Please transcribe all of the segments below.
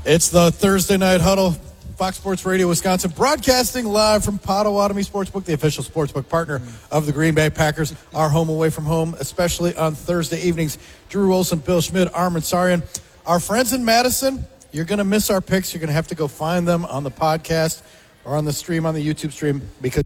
It's the Thursday Night Huddle, Fox Sports Radio Wisconsin, broadcasting live from Potawatomi Sportsbook, the official sportsbook partner of the Green Bay Packers, our home away from home, especially on Thursday evenings. Drew Olson, Bill Schmidt, Armin Sarian. Our friends in Madison, you're going to miss our picks. You're going to have to go find them on the podcast or on the stream, on the YouTube stream, because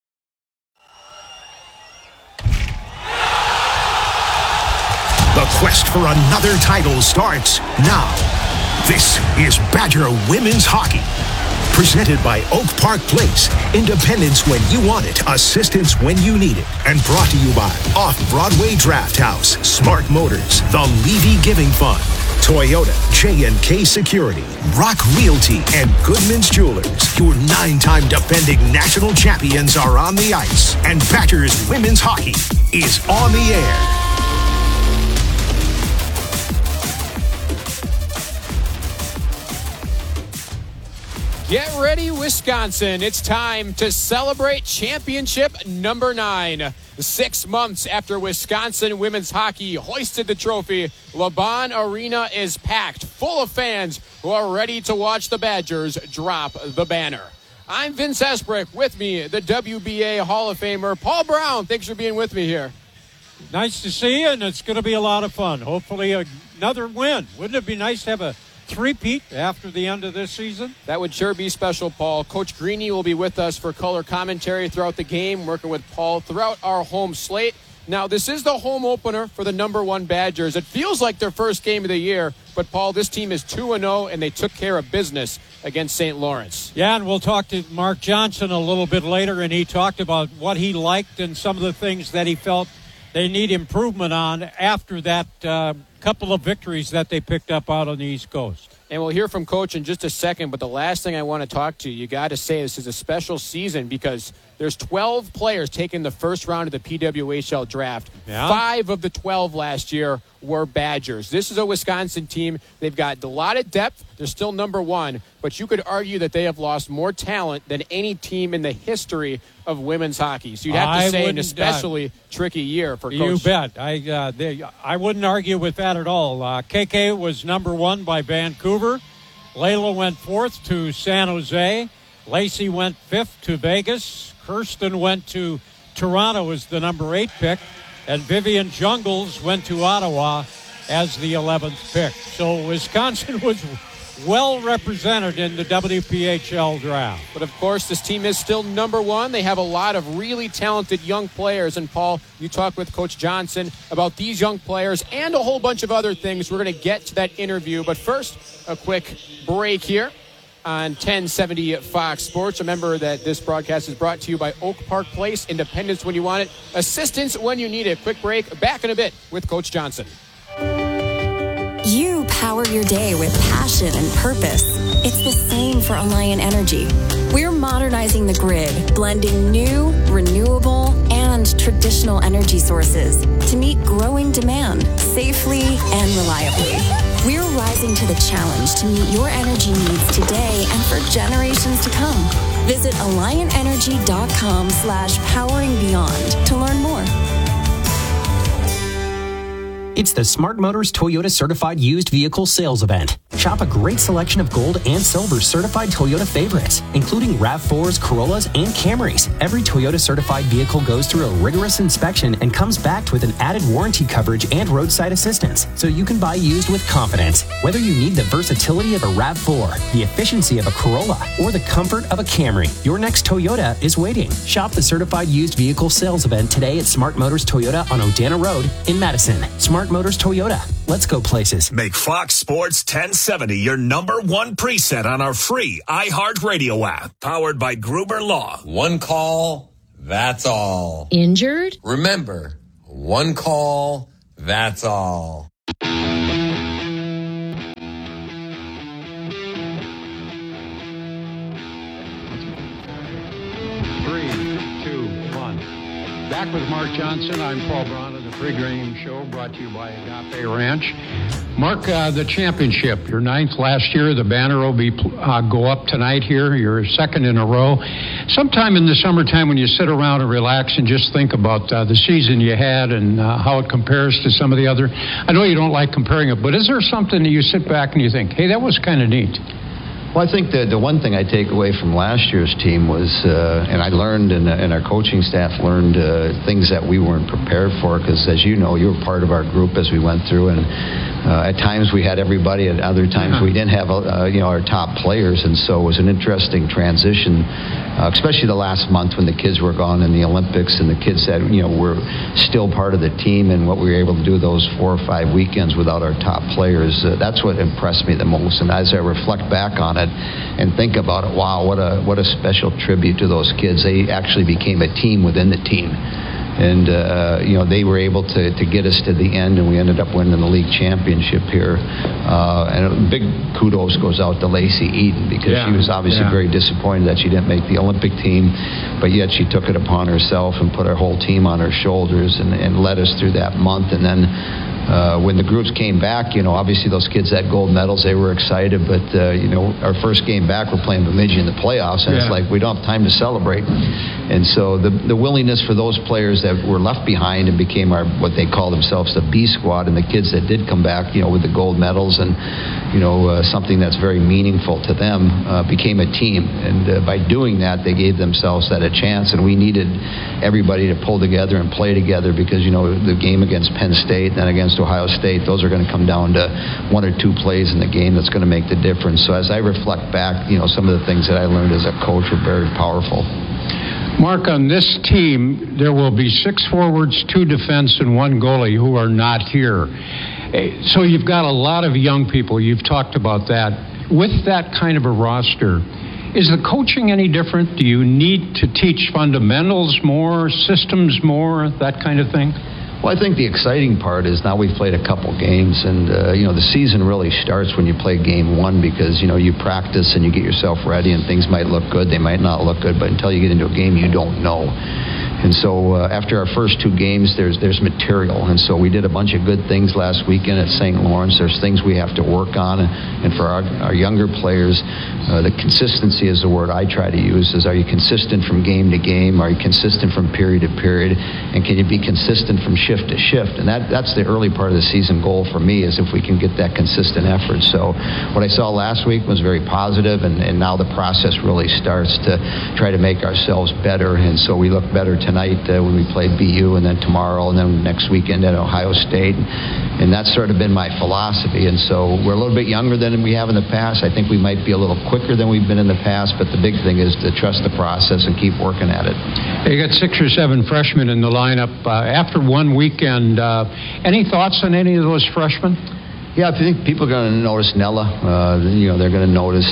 the quest for another title starts now. This is Badger Women's Hockey. Presented by Oak Park Place. Independence when you want it. Assistance when you need it. And brought to you by Off-Broadway Draft House, Smart Motors, the Levy Giving Fund, Toyota, J&K Security, Rock Realty, and Goodman's Jewelers. Your 9-time defending national champions are on the ice. And Badgers Women's Hockey is on the air. Get ready, Wisconsin. It's time to celebrate championship number 9. 6 months after Wisconsin women's hockey hoisted the trophy, LeBron Arena is packed full of fans who are ready to watch the Badgers drop the banner. I'm Vince Esbrick. With me, the WBA Hall of Famer, Paul Brown. Thanks for being with me here. Nice to see you, and it's going to be a lot of fun. Hopefully another win. Wouldn't it be nice to have a three-peat after the end of this season? That would sure be special, Paul. Coach Greeny will be with us for color commentary throughout the game, working with Paul throughout our home slate. Now, this is the home opener for the number 1 Badgers. It feels like their first game of the year, but, Paul, this team is 2-0, and they took care of business against St. Lawrence. Yeah, and we'll talk to Mark Johnson a little bit later, and he talked about what he liked and some of the things that he felt they need improvement on after that couple of victories that they picked up out on the East Coast. And we'll hear from Coach in just a second, but the last thing I want to talk to you got to say this is a special season because there's 12 players taking the first round of the PWHL draft. Yeah. 5 of the 12 last year were Badgers. This is a Wisconsin team. They've got a lot of depth. They're still number 1, but you could argue that they have lost more talent than any team in the history of women's hockey. So you'd have to say an especially tricky year for Coach. You bet. I wouldn't argue with that at all. KK was number 1 by Vancouver. Layla went 4th to San Jose. Lacey went 5th to Vegas. Kirsten went to Toronto as the number 8 pick. And Vivian Jungles went to Ottawa as the 11th pick. So Wisconsin was well represented in the WPHL draft. But, of course, this team is still number 1. They have a lot of really talented young players. And, Paul, you talked with Coach Johnson about these young players and a whole bunch of other things. We're going to get to that interview. But first, a quick break here on 1070 Fox Sports. Remember that this broadcast is brought to you by Oak Park Place. Independence when you want it. Assistance when you need it. Quick break. Back in a bit with Coach Johnson. You power your day with passion and purpose. It's the same for Alliant Energy. We're modernizing the grid, blending new, renewable, and traditional energy sources to meet growing demand safely and reliably. We're rising to the challenge to meet your energy needs today and for generations to come. Visit AlliantEnergy.com/poweringBeyond to learn more. It's the Smart Motors Toyota Certified Used Vehicle Sales Event. Shop a great selection of gold and silver certified Toyota favorites, including RAV4s, Corollas, and Camrys. Every Toyota certified vehicle goes through a rigorous inspection and comes backed with an added warranty coverage and roadside assistance, so you can buy used with confidence. Whether you need the versatility of a RAV4, the efficiency of a Corolla, or the comfort of a Camry, your next Toyota is waiting. Shop the Certified Used Vehicle Sales Event today at Smart Motors Toyota on Odana Road in Madison. Smart Motors Toyota. Let's go places. Make Fox Sports 1070 your number 1 preset on our free iHeartRadio app. Powered by Gruber Law. One call, that's all. Injured? Remember, one call, that's all. 3, 2, 1. Back with Mark Johnson. I'm Paul Brown of the Pregame show brought to you by Agape Ranch. Mark, the championship, your 9th last year. The banner will be go up tonight here. You're 2nd in a row. Sometime in the summertime when you sit around and relax and just think about the season you had and how it compares to some of the other. I know you don't like comparing it, but is there something that you sit back and you think, hey, that was kind of neat? Well, I think the one thing I take away from last year's team was, and I learned, and our coaching staff learned things that we weren't prepared for, because as you know, you were part of our group as we went through, and at times we had everybody, at other times we didn't have our top players, and so it was an interesting transition, especially the last month when the kids were gone in the Olympics, and the kids that were still part of the team, and what we were able to do those 4 or 5 weekends without our top players. That's what impressed me the most, and as I reflect back on it and think about it, wow, what a special tribute to those kids. They actually became a team within the team. And, they were able to get us to the end, and we ended up winning the league championship here. And a big kudos goes out to Lacey Eaton, because she was obviously very disappointed that she didn't make the Olympic team, but yet she took it upon herself and put our whole team on her shoulders and led us through that month. And then when the groups came back, obviously those kids had gold medals, they were excited, but, our first game back, we're playing Bemidji in the playoffs, and it's like we don't have time to celebrate. And so the willingness for those players that were left behind and became what they call themselves the B squad, and the kids that did come back, with the gold medals and, something that's very meaningful to them, became a team. And by doing that, they gave themselves that a chance, and we needed everybody to pull together and play together, because, the game against Penn State and then against Ohio State, those are going to come down to 1 or 2 plays in the game that's going to make the difference. So as I reflect back, some of the things that I learned as a coach were very powerful. Mark, on this team, there will be 6 forwards, 2 defense, and 1 goalie who are not here. So you've got a lot of young people. You've talked about that. With that kind of a roster, is the coaching any different? Do you need to teach fundamentals more, systems more, that kind of thing? Well, I think the exciting part is now we've played a couple games, and the season really starts when you play game 1, because you practice and you get yourself ready, and things might look good, they might not look good, but until you get into a game, you don't know. And so after our first 2 games, there's material. And so we did a bunch of good things last weekend at St. Lawrence. There's things we have to work on. And for our younger players, the consistency is the word I try to use, is are you consistent from game to game? Are you consistent from period to period? And can you be consistent from shift to shift? And that's the early part of the season goal for me, is if we can get that consistent effort. So what I saw last week was very positive, and now the process really starts to try to make ourselves better. And so we look better tonight when we played BU, and then tomorrow, and then next weekend at Ohio State. And that's sort of been my philosophy. And so we're a little bit younger than we have in the past. I think we might be a little quicker than we've been in the past, but the big thing is to trust the process and keep working at it. You got 6 or 7 freshmen in the lineup. After one weekend, any thoughts on any of those freshmen? Yeah, I think people are going to notice Nella. They're going to notice,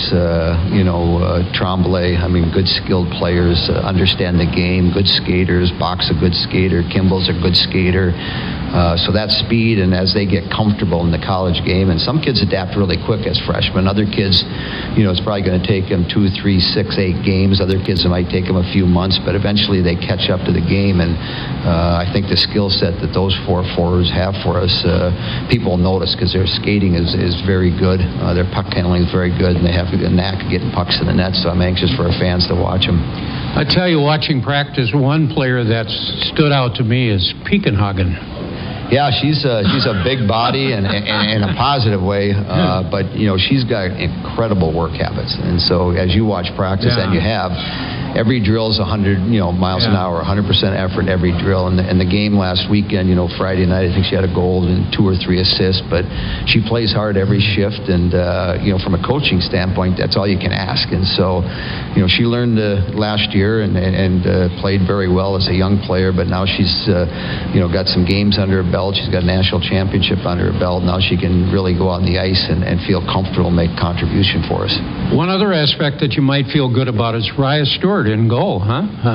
Tremblay. I mean, good skilled players, understand the game, good skaters. Bach's a good skater. Kimball's a good skater. So that speed, and as they get comfortable in the college game, and some kids adapt really quick as freshmen. Other kids, it's probably going to take them 2, 3, 6, 8 games. Other kids, it might take them a few months, but eventually they catch up to the game. And I think the skill set that those 4 forwards have for us, people notice, because their skating is very good. Their puck handling is very good, and they have a knack of getting pucks in the net. So I'm anxious for our fans to watch them. I tell you, watching practice, one player that stood out to me is Pekenhagen. Yeah, she's a big body and in a positive way, but she's got incredible work habits, and so as you watch practice, and you have, every drill is 100 miles an hour, 100% effort every drill. And the game last weekend, Friday night, I think she had a goal and 2 or 3 assists, but she plays hard every shift, and from a coaching standpoint, that's all you can ask. And so she learned last year and played very well as a young player, but now she's got some games under her belt. She's got a national championship under her belt. Now she can really go on the ice and feel comfortable, make contribution for us. One other aspect that you might feel good about is Raya Stewart in goal, huh?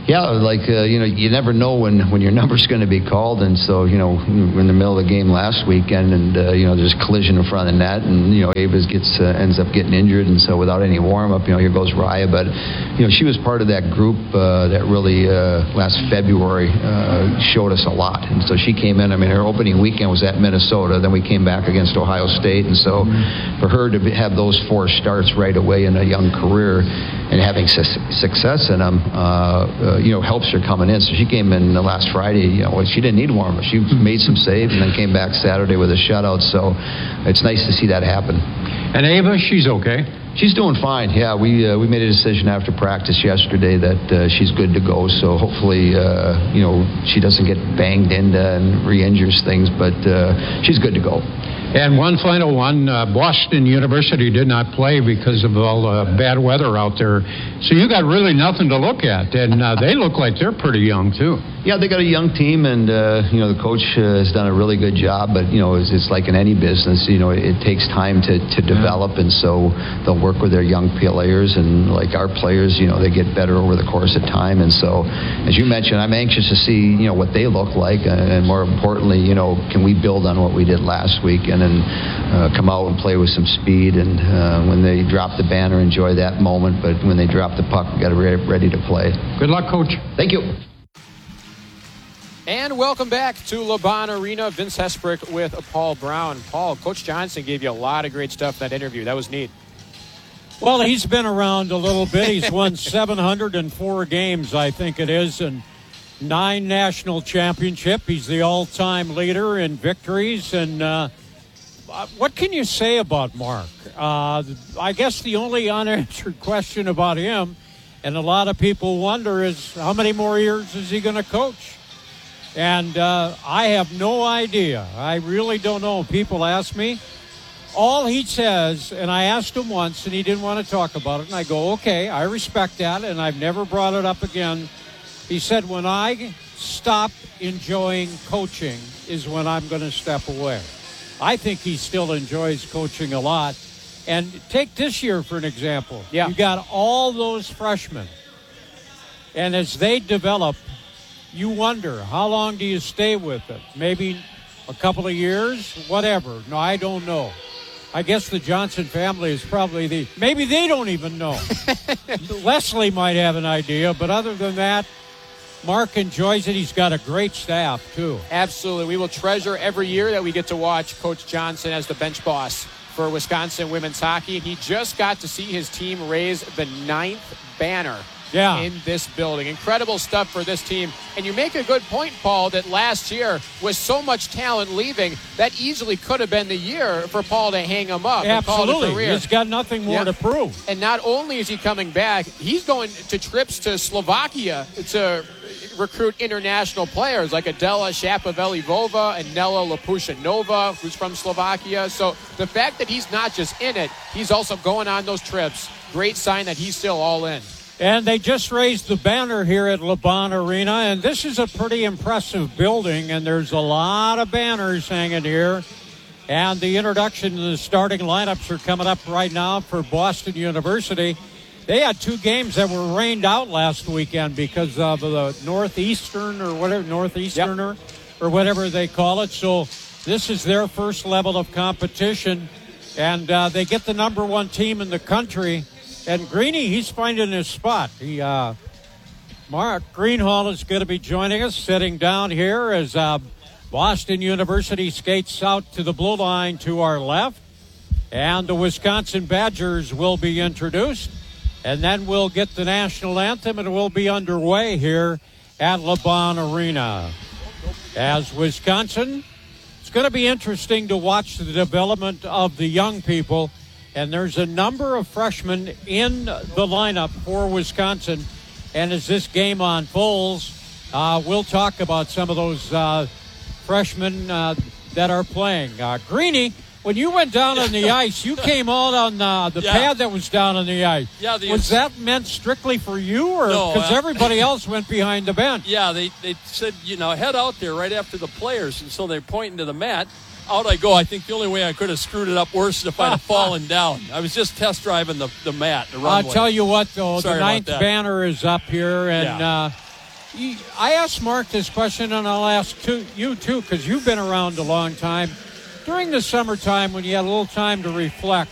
Yeah, like, you never know when your number's going to be called. And so, we're in the middle of the game last weekend, and, there's a collision in front of the net, and, Ava ends up getting injured. And so without any warm-up, here goes Raya. But, she was part of that group that really last February showed us a lot. And so she came in. Her opening weekend was at Minnesota. Then we came back against Ohio State. And so for her to have those 4 starts right away in a young career and having success in them, helps her coming in. So she came in last Friday. She didn't need warm-up. She made some saves and then came back Saturday with a shutout. So it's nice to see that happen. And Ava, she's okay. She's doing fine. Yeah, we made a decision after practice yesterday that she's good to go. So hopefully, she doesn't get banged into and re-injures things. But she's good to go. And one final one, Boston University did not play because of all the bad weather out there. So you got really nothing to look at. And they look like they're pretty young, too. Yeah, they got a young team, and, the coach has done a really good job. But, it's like in any business, it takes time to develop. And so they'll work with their young players. And like our players, they get better over the course of time. And so, as you mentioned, I'm anxious to see, what they look like. And more importantly, can we build on what we did last week and then come out and play with some speed. And when they drop the banner, enjoy that moment. But when they drop the puck, we got to be ready to play. Good luck, Coach. Thank you. And welcome back to LeBron Arena. Vince Hesprick with Paul Brown. Paul, Coach Johnson gave you a lot of great stuff in that interview. That was neat. Well, he's been around a little bit. He's won 704 games, I think it is, and 9 national championships. He's the all-time leader in victories. And what can you say about Mark? I guess the only unanswered question about him, and a lot of people wonder, is how many more years is he going to coach? And I have no idea. I really don't know. People ask me. All he says, and I asked him once, and he didn't want to talk about it, and I go, okay, I respect that, and I've never brought it up again. He said, when I stop enjoying coaching is when I'm going to step away. I think he still enjoys coaching a lot. And take this year for an example. Yeah. You got all those freshmen. And as they develop, you wonder, how long do you stay with it? Maybe a couple of years? Whatever. No, I don't know. I guess the Johnson family is probably maybe they don't even know. Leslie might have an idea, but other than that, Mark enjoys it. He's got a great staff, too. Absolutely. We will treasure every year that we get to watch Coach Johnson as the bench boss for Wisconsin women's hockey. He just got to see his team raise the 9th banner in this building. Incredible stuff for this team. And you make a good point, Paul, that last year with so much talent leaving, that easily could have been the year for Paul to hang him up. Absolutely. And call it a career. He's got nothing more to prove. And not only is he coming back, he's going to trips to Slovakia to recruit international players like Adela Shapovalov-Vova and Nela Lapushanova, who's from Slovakia. So the fact that he's not just in it, he's also going on those trips. Great sign that he's still all in. And they just raised the banner here at LeBron Arena, and this is a pretty impressive building, and there's a lot of banners hanging here. And the introduction to the starting lineups are coming up right now for Boston University. They had 2 games that were rained out last weekend because of the Northeastern or whatever, Northeasterner or whatever they call it. So this is their first level of competition, and they get the number 1 team in the country. And Greeny, he's finding his spot. Mark Greenhall is going to be joining us, sitting down here as Boston University skates out to the blue line to our left. And the Wisconsin Badgers will be introduced. And then we'll get the national anthem, and it will be underway here at LeBron Arena. As Wisconsin, it's going to be interesting to watch the development of the young people. And there's a number of freshmen in the lineup for Wisconsin. And as this game unfolds, we'll talk about some of those freshmen that are playing. Greeny, when you went down on the ice, you came out on the pad that was down on the ice. Yeah, was that meant strictly for you, or because everybody else went behind the bench? Yeah, they said, head out there right after the players. And so they're pointing to the mat. Out I go. I think the only way I could have screwed it up worse is if I'd have fallen down. I was just test driving the mat, the runway. I'll tell you what, though, Sorry the 9th banner is up here, and I asked Mark this question, and I'll ask you too, because you've been around a long time. During the summertime, when you had a little time to reflect,